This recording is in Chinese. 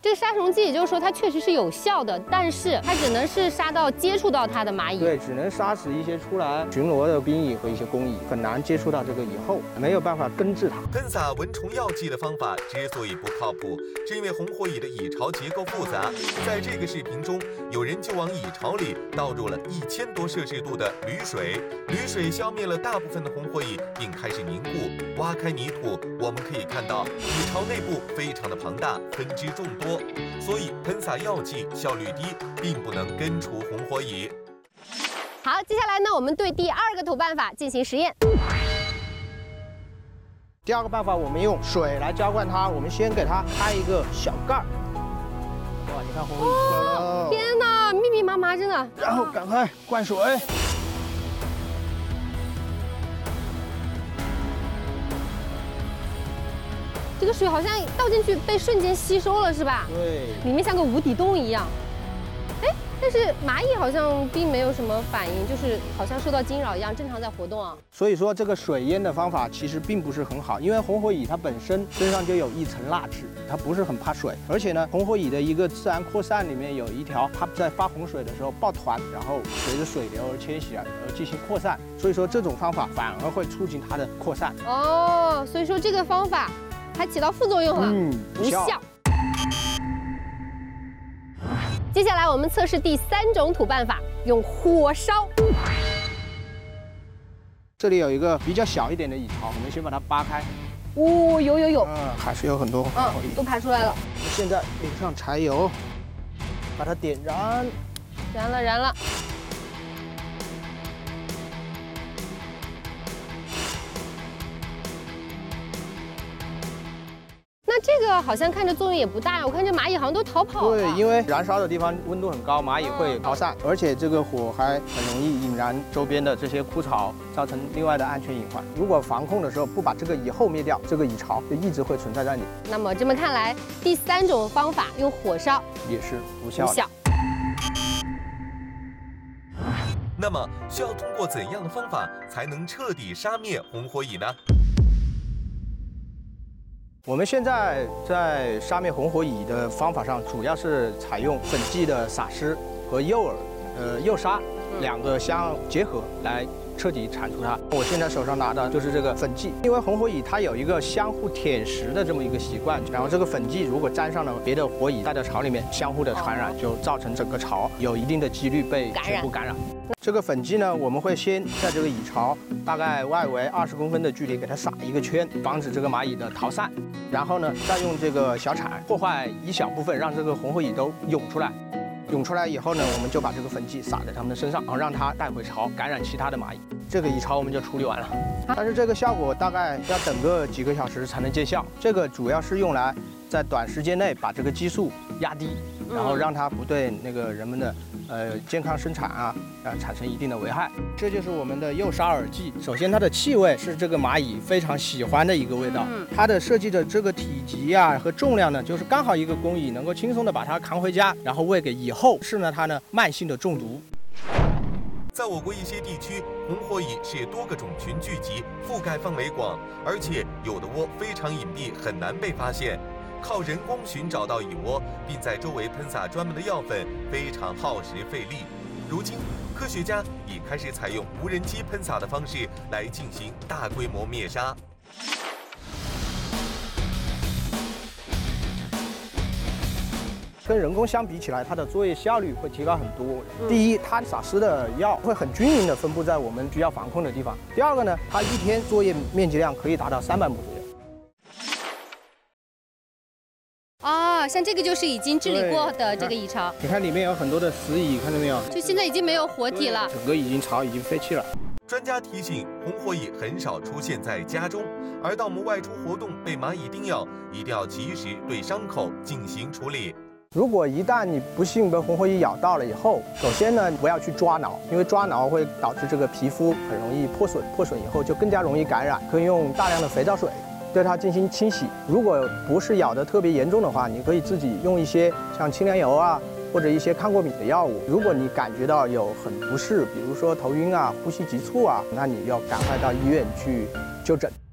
这个杀虫剂，也就是说它确实是有效的，但是它只能是杀到接触到它的蚂蚁。 对，只能杀死一些出来巡逻的兵蚁和一些工蚁，很难接触到这个蚁后，没有办法根治它。 喷洒蚊虫药剂的方法之所以不靠谱，是因为红火蚁的蚁巢结构复杂。在这个视频中，有人就往蚁巢里倒入了1000多摄氏度的铝水，铝水消灭了大部分的红火蚁，并开始凝固。挖开泥土，我们可以看到蚁巢内部非常的庞大，分支众多，所以喷洒药剂效率低，并不能根除红火蚁。 好，接下来呢，我们对第2个土办法进行实验。 第2个办法，我们用水来浇灌它。我们先给它开一个小盖儿。哇，你看红火蚁出来了！ 天哪，密密麻麻，真的。 然后赶快灌水。 这个水好像倒进去被瞬间吸收了，是吧？ 对， 里面像个无底洞一样。哎，但是蚂蚁好像并没有什么反应，就是好像受到惊扰一样，正常在活动啊。 所以说这个水淹的方法其实并不是很好，因为红火蚁它本身身上就有一层蜡质，它不是很怕水。而且呢，红火蚁的一个自然扩散里面有一条，它在发洪水的时候抱团，然后随着水流而迁徙而进行扩散。所以说这种方法反而会促进它的扩散。 哦，所以说这个方法还起到副作用了，无效。接下来我们测试第3种土办法，用火烧。 这里有一个比较小一点的蚁巢，我们先把它扒开。 哦，有， 还是有很多红火蚁， 都排出来了。 现在淋上柴油，把它点燃， 燃了。那这个好像看着作用也不大呀，我看这蚂蚁好像都逃跑了。 对，因为燃烧的地方温度很高，蚂蚁会逃散，而且这个火还很容易引燃周边的这些枯草，造成另外的安全隐患。如果防控的时候不把这个蚁后灭掉，这个蚁巢就一直会存在在里。 那么这么看来，第3种方法用火烧也是无效。 那么需要通过怎样的方法才能彻底杀灭红火蚁呢？ 我们现在在杀灭红火蚁的方法上，主要是采用粉剂的撒施和诱杀2个相结合来彻底铲除它。我现在手上拿的就是这个粉剂，因为红火蚁它有一个相互舔食的这么一个习惯，然后这个粉剂如果沾上了别的火蚁待在巢里面，相互的传染，就造成整个巢有一定的几率被全部感染。这个粉剂呢，我们会先在这个蚁巢大概外围20公分的距离给它撒一个圈，防止这个蚂蚁的逃散。然后呢，再用这个小铲破坏一小部分，让这个红火蚁都涌出来。涌出来以后呢，我们就把这个粉剂撒在它们的身上，然后让它带回巢，感染其他的蚂蚁。这个蚁巢我们就处理完了，但是这个效果大概要等个几个小时才能见效。这个主要是用来在短时间内把这个激素压低，然后让它不对那个人们的健康生产啊产生一定的危害。这就是我们的诱杀饵剂。首先它的气味是这个蚂蚁非常喜欢的一个味道，它的设计的这个体积啊和重量呢，就是刚好一个工蚁能够轻松的把它扛回家，然后喂给蚁后，是呢它呢慢性的中毒。 在我国一些地区，红火蚁是多个种群聚集，覆盖范围广，而且有的窝非常隐蔽，很难被发现。靠人工寻找到蚁窝，并在周围喷洒专门的药粉，非常耗时费力。如今，科学家已开始采用无人机喷洒的方式来进行大规模灭杀。 跟人工相比起来，它的作业效率会提高很多。第一，它撒施的药会很均匀地分布在我们需要防控的地方。第二个呢，它一天作业面积量可以达到300亩左右。 啊，像这个就是已经治理过的这个蚁巢。 你看里面有很多的死蚁，看到没有？ 就现在已经没有活体了， 整个巢已经废弃了。 专家提醒，红火蚁很少出现在家中，而当我们外出活动被蚂蚁叮咬，一定要及时对伤口进行处理。 如果一旦你不幸被红火蚁咬到了以后，首先呢，不要去抓挠，因为抓挠会导致这个皮肤很容易破损，破损以后就更加容易感染。可以用大量的肥皂水对它进行清洗。如果不是咬得特别严重的话，你可以自己用一些像清凉油啊，或者一些抗过敏的药物。如果你感觉到有很不适，比如说头晕啊、呼吸急促啊，那你要赶快到医院去就诊。